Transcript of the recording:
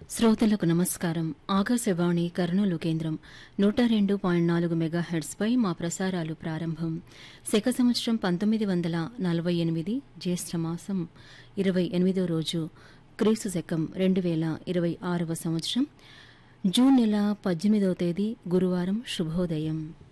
శ్రోతలకు నమస్కారం. ఆకాశవాణి కర్నూలు కేంద్రం 102.4 మెగాహెర్ట్జ్ పై మా ప్రసారాలు ప్రారంభం. శక సంవత్సరం 1948 జ్యేష్ఠ మాసం 28వ రోజు, క్రీస్తు శకం 2026వ సంవత్సరం, జూన్ నెల 18వ తేదీ గురువారం. శుభోదయం.